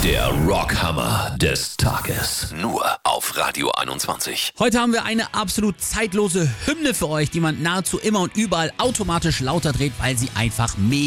Der Rockhammer des Tages. Nur auf Radio 21. Heute haben wir eine absolut zeitlose Hymne für euch, die man nahezu immer und überall automatisch lauter dreht, weil sie einfach mega